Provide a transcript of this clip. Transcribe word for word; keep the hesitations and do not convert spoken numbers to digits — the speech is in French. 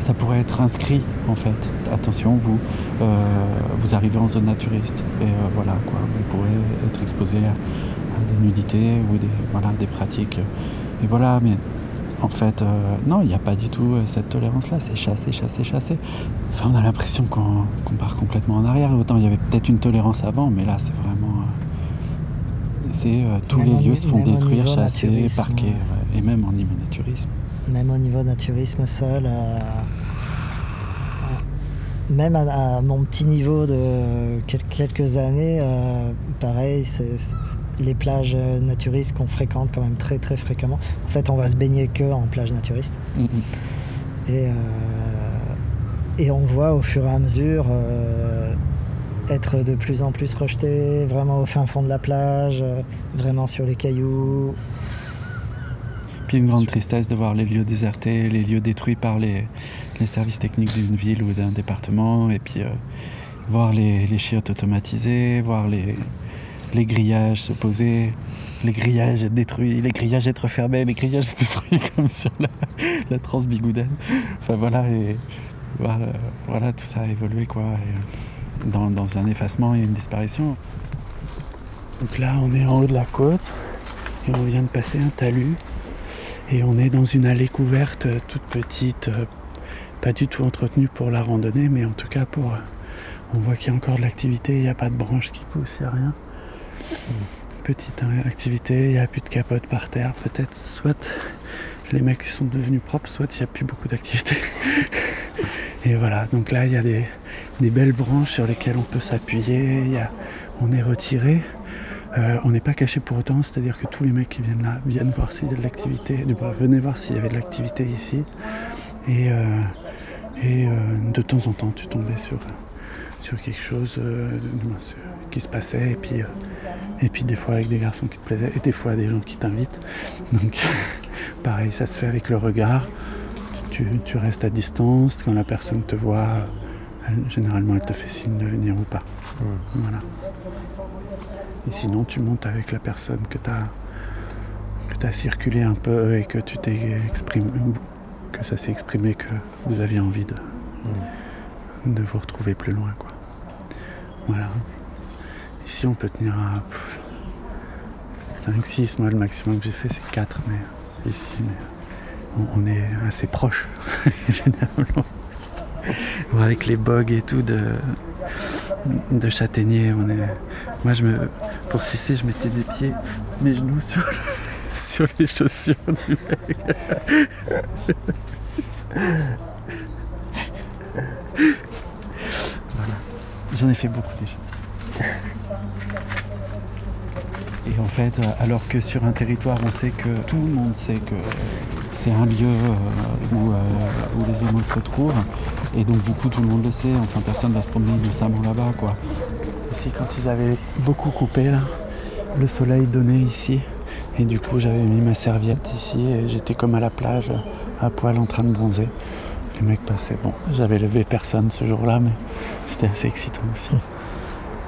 ça pourrait être inscrit en fait. Attention, vous, euh, vous arrivez en zone naturiste et euh, voilà quoi, vous pourrez être exposé à, à des nudités ou des, voilà, des pratiques. Et voilà, mais en fait, euh, non, il n'y a pas du tout euh, cette tolérance-là, c'est chassé, chassé, chassé. Enfin, on a l'impression qu'on, qu'on part complètement en arrière. Autant il y avait peut-être une tolérance avant, mais là, c'est vraiment... Euh, c'est, euh, tous Même les lieux au, se font détruire, chassés, naturisme, parqués, ouais, et même en niveau naturisme. Même au niveau naturisme seul, euh, même à, à mon petit niveau de quelques années, euh, pareil, c'est, c'est, les plages naturistes qu'on fréquente quand même très très fréquemment. En fait, on va se baigner que en plage naturiste. Mm-hmm. Et, euh, et on voit au fur et à mesure euh, être de plus en plus rejeté, vraiment au fin fond de la plage, euh, vraiment sur les cailloux. Puis une grande tristesse de voir les lieux désertés, les lieux détruits par les, les services techniques d'une ville ou d'un département, et puis euh, voir les, les chiottes automatisées, voir les, les grillages se poser, les grillages être détruits, les grillages être fermés, les grillages être détruits comme sur la, la Transbigoudaine. Enfin voilà, et voilà, voilà, tout ça a évolué quoi, et dans, dans un effacement et une disparition. Donc là on est en haut de la côte et on vient de passer un talus. Et on est dans une allée couverte, toute petite, euh, pas du tout entretenue pour la randonnée, mais en tout cas pour... Euh, on voit qu'il y a encore de l'activité, il n'y a pas de branches qui poussent, il n'y a rien. Petite hein, activité, il n'y a plus de capote par terre, peut-être, soit les mecs sont devenus propres, soit il n'y a plus beaucoup d'activité. Et voilà, donc là il y a des, des belles branches sur lesquelles on peut s'appuyer, il y a, on est retiré. Euh, on n'est pas caché pour autant, c'est-à-dire que tous les mecs qui viennent là viennent voir s'il y a de l'activité, bah, venez voir s'il y avait de l'activité ici. Et, euh, et euh, de temps en temps, tu tombais sur, sur quelque chose euh, qui se passait, et puis, euh, et puis des fois avec des garçons qui te plaisaient, et des fois des gens qui t'invitent. Donc pareil, ça se fait avec le regard. Tu, tu restes à distance, quand la personne te voit, elle, généralement elle te fait signe de venir ou pas. Mmh. Voilà. Et sinon, tu montes avec la personne que tu as que tu as circulé un peu et que tu t'es exprimé, que ça s'est exprimé que vous aviez envie de, mmh. de vous retrouver plus loin, quoi. Voilà. Ici, on peut tenir à cinq six. Moi, le maximum que j'ai fait, c'est quatre, mais ici, mais on, on est assez proche, généralement. Bon, avec les bogues et tout de, de châtaignier, on est... Moi, je me, pour sucer, je mettais des pieds, mes genoux sur, le, sur les chaussures du mec. Voilà. J'en ai fait beaucoup déjà. Et en fait, alors que sur un territoire, on sait que tout le monde sait que c'est un lieu où, euh, où les homos se retrouvent, et donc du coup, tout le monde le sait. Enfin, personne ne va se promener innocemment là-bas, quoi. Ici, quand ils avaient beaucoup coupé, là, le soleil donnait ici, et du coup j'avais mis ma serviette ici et j'étais comme à la plage à poil en train de bronzer. Les mecs passaient. Bon, j'avais levé personne ce jour-là, mais c'était assez excitant aussi.